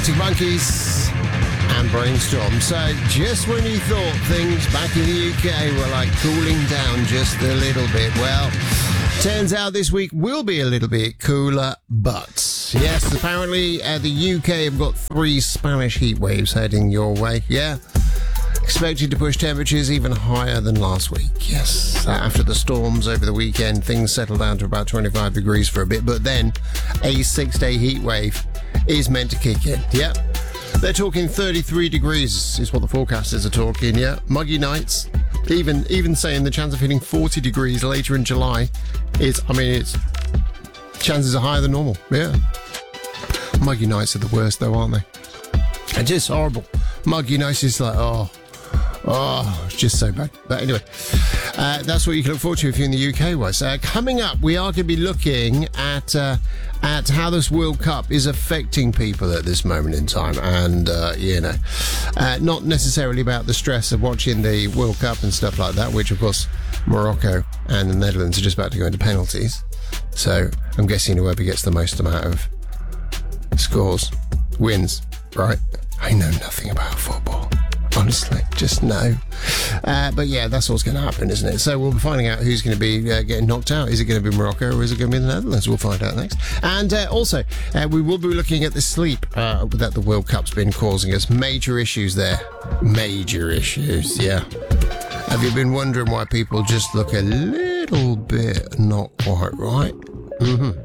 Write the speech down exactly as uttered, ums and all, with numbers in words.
Arctic Monkeys and Brainstorm. So just when you thought things back in the U K were like cooling down just a little bit, well, turns out this week will be a little bit cooler, but yes, apparently uh, the U K have got three Spanish heat waves heading your way. Yeah, expected to push temperatures even higher than last week. Yes, uh, after the storms over the weekend, things settled down to about twenty-five degrees for a bit, but then a six-day heat wave is meant to kick in. Yeah, they're talking thirty-three degrees is what the forecasters are talking. Yeah, muggy nights. Even even saying the chance of hitting forty degrees later in July is, I mean, it's chances are higher than normal. Yeah, muggy nights are the worst though, aren't they? It's just horrible. Muggy nights is like, oh, oh, it's just so bad. But anyway, uh, that's what you can look forward to if you're in the U K, was. Uh, coming up, we are going to be looking at uh, at how this World Cup is affecting people at this moment in time. And, uh, you know, uh, not necessarily about the stress of watching the World Cup and stuff like that, which, of course, Morocco and the Netherlands are just about to go into penalties. So I'm guessing whoever gets the most amount of scores wins, right? I know nothing about football. Honestly, just no. Uh, but yeah, that's what's going to happen, isn't it? So we'll be finding out who's going to be uh, getting knocked out. Is it going to be Morocco or is it going to be the Netherlands? We'll find out next. And uh, also, uh, we will be looking at the sleep uh, that the World Cup's been causing us. Major issues there. Major issues, yeah. Have you been wondering why people just look a little bit not quite right? Mm-hmm.